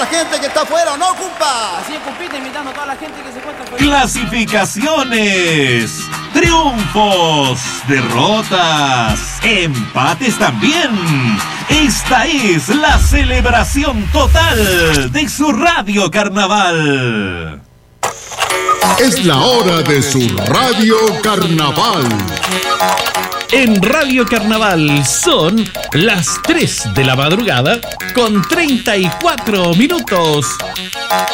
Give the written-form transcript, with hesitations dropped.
la gente que está afuera, ¿o no, compa? Así es, compite, invitando a toda la gente que se encuentra afuera. Clasificaciones, triunfos, derrotas, empates también. Esta es la celebración total de su Radio Carnaval. Es la hora de su Radio Carnaval. En Radio Carnaval son las 3 de la madrugada con 34 minutos.